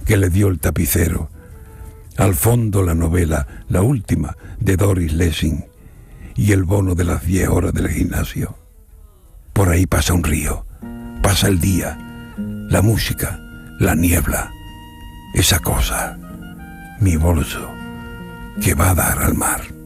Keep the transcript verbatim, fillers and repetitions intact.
que le dio el tapicero. Al fondo la novela, la última, de Doris Lessing, y el bono de las diez horas del gimnasio. Por ahí pasa un río, pasa el día, la música, la niebla, esa cosa, mi bolso, que va a dar al mar.